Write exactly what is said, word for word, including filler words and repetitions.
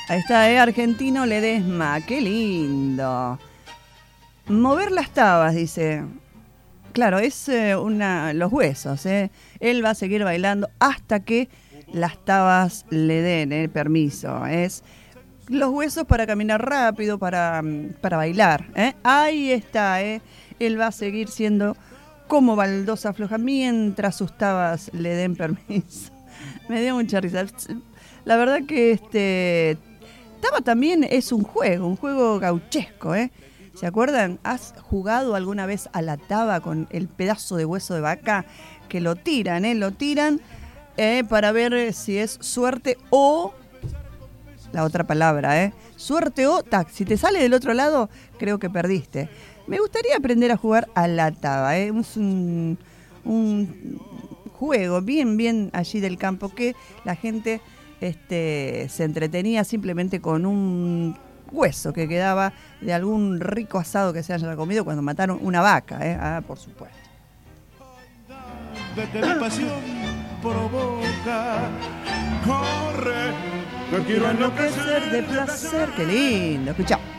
Ahí está, ¿eh? Argentino Ledesma, qué lindo. Mover las tabas, dice. Claro, es eh, una los huesos, ¿eh? Él va a seguir bailando hasta que las tabas le den el permiso. Es los huesos para caminar rápido, para, para bailar, ¿eh? Ahí está, ¿eh? Él va a seguir siendo como baldosa floja mientras sus tabas le den permiso. Me dio mucha risa. La verdad que este taba también es un juego, un juego gauchesco, ¿eh? ¿Se acuerdan? ¿Has jugado alguna vez a la taba con el pedazo de hueso de vaca que lo tiran, eh? Lo tiran eh, para ver si es suerte o... La otra palabra, ¿eh? Suerte o tac. Si te sale del otro lado, creo que perdiste. Me gustaría aprender a jugar a la taba, ¿eh? Es un, un juego bien, bien allí del campo que la gente este, se entretenía simplemente con un hueso que quedaba de algún rico asado que se haya comido cuando mataron una vaca, ¿eh? Ah, por supuesto. De mi pasión provoca, corre, no quiero enloquecer de placer, qué lindo, escucha.